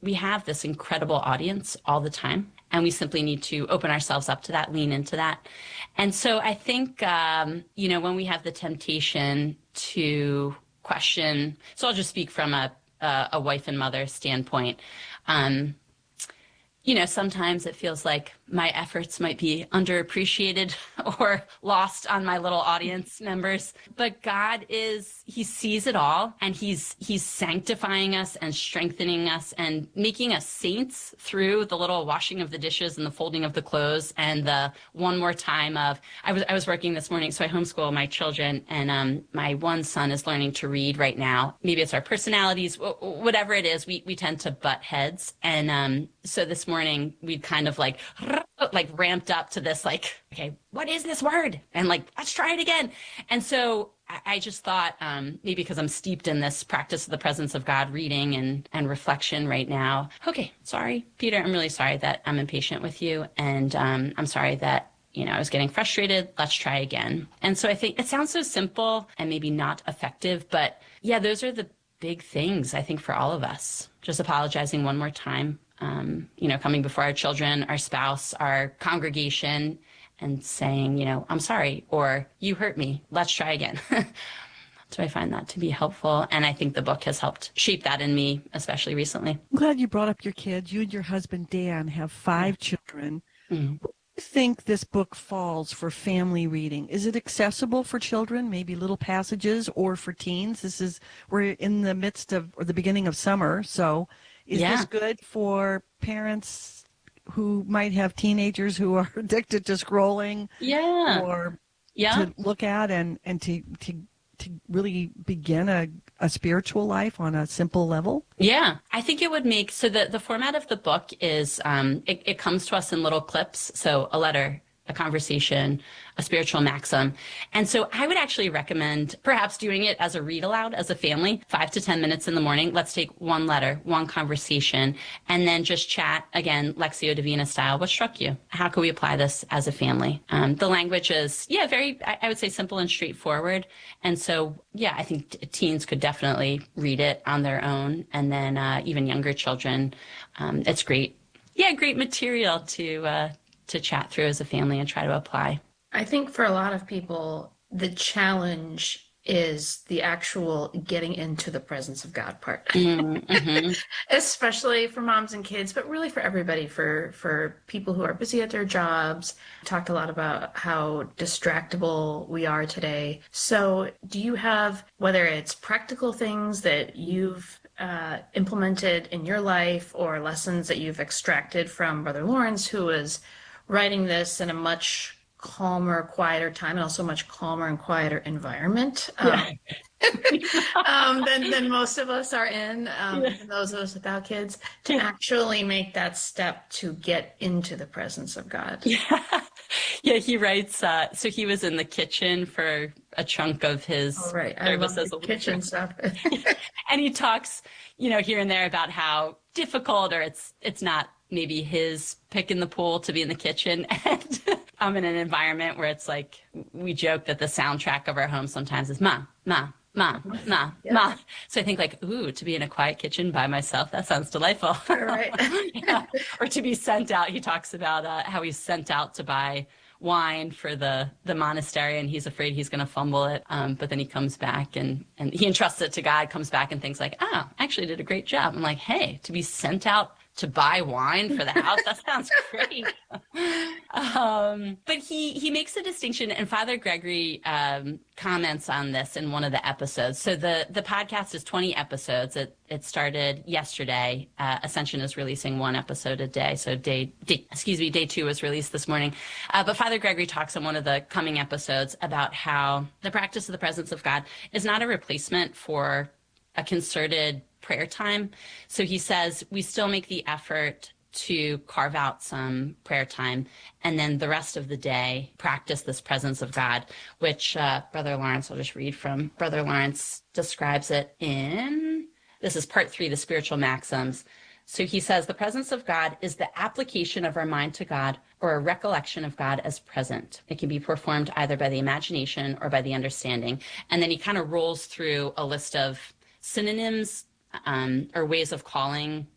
we have this incredible audience all the time, and we simply need to open ourselves up to that, lean into that. And so I think, when we have the temptation to question, so I'll just speak from a wife and mother standpoint. Sometimes it feels like my efforts might be underappreciated or lost on my little audience members. But God he sees it all, and he's sanctifying us and strengthening us and making us saints through the little washing of the dishes and the folding of the clothes and the one more time of, I was working this morning, so I homeschool my children, and my one son is learning to read right now. Maybe it's our personalities, whatever it is, we tend to butt heads. And so this morning we'd kind of like ramped up to this, like, okay, what is this word? And like, let's try it again. And so I just thought, maybe because I'm steeped in this practice of the presence of God, reading and reflection right now. Okay, sorry, Peter, I'm really sorry that I'm impatient with you. And I'm sorry that, I was getting frustrated. Let's try again. And so I think it sounds so simple and maybe not effective, but yeah, those are the big things, I think, for all of us. Just apologizing one more time. Coming before our children, our spouse, our congregation, and saying, I'm sorry, or you hurt me, let's try again. So I find that to be helpful. And I think the book has helped shape that in me, especially recently. I'm glad you brought up your kids. You and your husband, Dan, have 5 children. Mm-hmm. Where do you think this book falls for family reading? Is it accessible for children, maybe little passages, or for teens? We're in the midst of, or the beginning of summer, so is this good for parents who might have teenagers who are addicted to scrolling? Or to look at and to really begin a spiritual life on a simple level? Yeah, I think it would make, so the format of the book is, it comes to us in little clips. So a letter, a conversation, a spiritual maxim. And so I would actually recommend perhaps doing it as a read aloud as a family, 5 to 10 minutes in the morning. Let's take one letter, one conversation, and then just chat again, Lectio Divina style. What struck you? How can we apply this as a family? The language is, very, I would say, simple and straightforward. And so, I think teens could definitely read it on their own. And then even younger children, it's great. Great material to chat through as a family and try to apply. I think for a lot of people, the challenge is the actual getting into the presence of God part, mm-hmm. Especially for moms and kids, but really for everybody, for people who are busy at their jobs. We talked a lot about how distractible we are today. So do you have, whether it's practical things that you've implemented in your life or lessons that you've extracted from Brother Lawrence, who is writing this in a much calmer, quieter time, and also much calmer and quieter environment than most of us are in, those of us without kids, to actually make that step to get into the presence of God. He writes, so he was in the kitchen for a chunk of his service as a kitchen stuff. And he talks, here and there about how difficult, or it's not maybe his pick in the pool to be in the kitchen. And I'm in an environment where it's like, we joke that the soundtrack of our home sometimes is ma, ma, ma, ma, ma. So I think to be in a quiet kitchen by myself, that sounds delightful. Right. Or to be sent out. He talks about how he's sent out to buy wine for the monastery, and he's afraid he's going to fumble it. But then he comes back and he entrusts it to God, comes back and thinks I actually did a great job. I'm like, hey, to be sent out to buy wine for the house, that sounds great. But he makes a distinction, and Father Gregory comments on this in one of the episodes. So the podcast is 20 episodes. It started yesterday. Ascension is releasing 1 episode a day. So day 2 was released this morning. But Father Gregory talks in one of the coming episodes about how the practice of the presence of God is not a replacement for a concerted prayer time. So he says we still make the effort to carve out some prayer time, and then the rest of the day practice this presence of God, which Brother Lawrence, I'll just read from Brother Lawrence, describes it in, this is part 3, the spiritual maxims. So he says the presence of God is the application of our mind to God, or a recollection of God as present. It can be performed either by the imagination or by the understanding. And then he kind of rolls through a list of synonyms or ways of calling